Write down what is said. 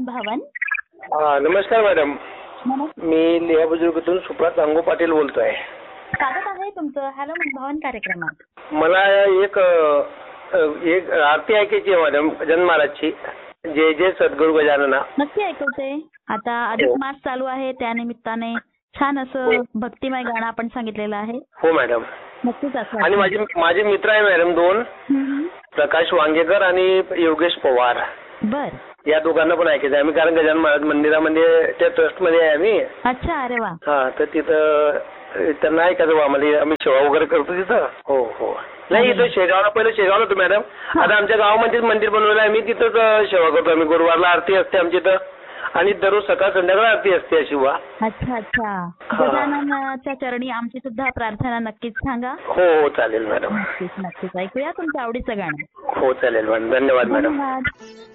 भावन. नमस्कार मॅडम. नमस्कार. मी लेहा बुजुर्गतून सुप्रात सांगो पाटील बोलतोय. स्वागत आहे तुमचं हॅलो भावन कार्यक्रमात. मला एक आरती ऐकायची आहे मॅडम, गजानन महाराजची. जय जय सद्गुरु गजानना. नक्की ऐकवते. आता अधिक मास चालू आहे, त्यानिमित्ताने छान असं भक्तिमय गाणं आपण सांगितलेलं आहे. हो मॅडम. नक्कीच असं. आणि माझे मित्र आहे मॅडम 2, प्रकाश वांगेकर आणि योगेश पवार. बर. या दोघांना पण ऐकायचं आम्ही, कारण गजानन महाराज मंदिरामध्ये त्या ट्रस्ट मध्ये आहे आम्ही. अच्छा, अरे वा. हा, तर तिथं त्यांना ऐकायचं आम्हाला. आम्ही सेवा वगैरे करतो तिथं. हो हो. नाही, इथं शेगावला, पहिलं शेगावला होतो मॅडम. आता आमच्या गावामध्येच मंदिर बनवलं आहे. आम्ही तिथंच सेवा करतो. आम्ही गुरुवारला आरती असते आमच्या इथं, आणि दररोज सकाळ संध्याकाळ आरती असते अशी. वा. अच्छा अच्छा. गजाननाच्या चरणी आमची सुद्धा प्रार्थना नक्कीच सांगा. हो हो, चालेल मॅडम. नक्कीच नक्कीच ऐकूया तुमच्या आवडीचं गाणं. हो चालेल मॅडम. धन्यवाद मॅडम. धन्यवाद.